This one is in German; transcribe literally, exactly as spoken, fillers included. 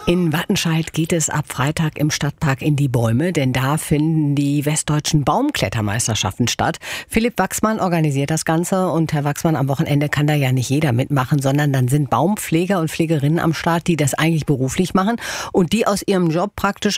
In Wattenscheid geht es ab Freitag im Stadtpark in die Bäume, denn da finden die westdeutschen Baumklettermeisterschaften statt. Philipp Wachsmann organisiert das Ganze und Herr Wachsmann, am Wochenende kann da ja nicht jeder mitmachen, sondern dann sind Baumpfleger und Pflegerinnen am Start, die das eigentlich beruflich machen und die aus ihrem Job praktisch